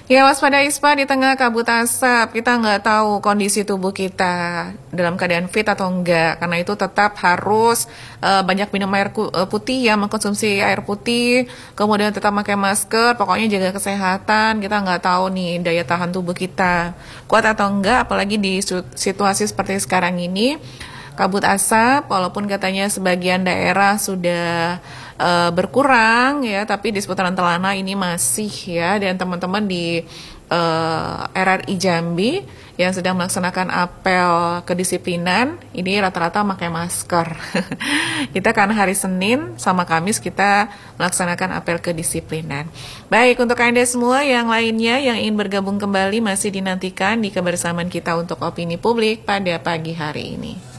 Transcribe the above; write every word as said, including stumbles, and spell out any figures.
Ya, waspada ispa di tengah kabut asap. Kita nggak tahu kondisi tubuh kita dalam keadaan fit atau enggak. Karena itu tetap harus uh, banyak minum air putih ya, mengkonsumsi air putih. Kemudian tetap pakai masker. Pokoknya jaga kesehatan. Kita nggak tahu nih daya tahan tubuh kita kuat atau enggak. Apalagi di situasi seperti sekarang ini. Kabut asap, walaupun katanya sebagian daerah sudah uh, berkurang ya, tapi di seputaran Telana ini masih ya. Dan teman-teman di uh, R R I Jambi yang sedang melaksanakan apel kedisiplinan, ini rata-rata pakai masker. Kita kan hari Senin sama Kamis kita melaksanakan apel kedisiplinan. Baik, untuk Anda semua yang lainnya yang ingin bergabung kembali masih dinantikan di kebersamaan kita untuk opini publik pada pagi hari ini.